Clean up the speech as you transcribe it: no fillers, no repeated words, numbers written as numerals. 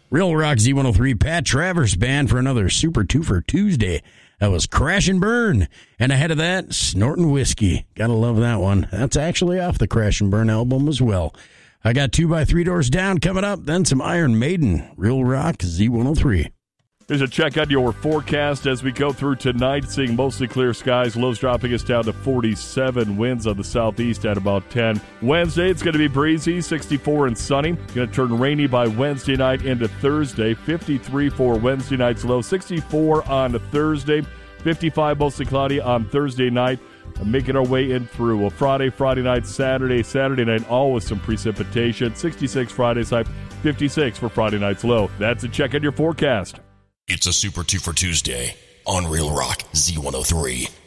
Real Rock Z103, Pat Travers Band for another Super Twofer Tuesday. That was Crash and Burn. And ahead of that, Snortin' Whiskey. Gotta love that one. That's actually off the Crash and Burn album as well. I got 2 by 3 Doors Down coming up, then some Iron Maiden. Real Rock Z103. Here's a check on your forecast as we go through tonight, seeing mostly clear skies. Lows dropping us down to 47. Winds on the southeast at about 10. Wednesday, it's going to be breezy, 64 and sunny. Going to turn rainy by Wednesday night into Thursday. 53 for Wednesday night's low. 64 on Thursday. 55 mostly cloudy on Thursday night. Making our way in through a Friday night, Saturday night, all with some precipitation. 66 Friday's high, 56 for Friday night's low. That's a check on your forecast. It's a Super Twofer Tuesday on Real Rock Z103.